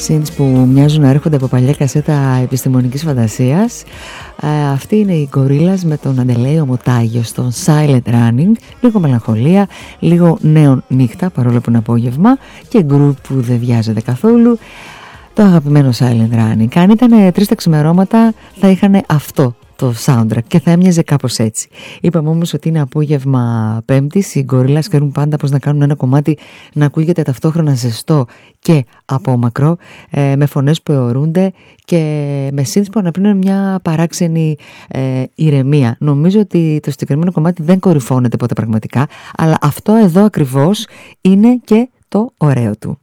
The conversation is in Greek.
Synths που μοιάζουν να έρχονται από παλιά κασέτα επιστημονικής φαντασίας. Αυτή είναι η Gorillaz με τον Αντελέιο Μοτάγιο στο Silent Running. Λίγο μελαγχολία, λίγο νέον νύχτα παρόλο που είναι απόγευμα και γκρουπ που δεν βιάζεται καθόλου. Το αγαπημένο Silent Running. Αν ήταν 3 τα ξημερώματα θα είχαν αυτό το soundtrack και θα έμοιαζε κάπως έτσι. Είπαμε όμως ότι είναι απόγευμα Πέμπτης. Οι Gorillaz ξέρουν πάντα πως να κάνουν ένα κομμάτι να ακούγεται ταυτόχρονα ζεστό και απόμακρο, με φωνές που αιωρούνται και με synths που αναπνέουν μια παράξενη ηρεμία. Νομίζω ότι το συγκεκριμένο κομμάτι δεν κορυφώνεται ποτέ πραγματικά, αλλά αυτό εδώ ακριβώς είναι και το ωραίο του.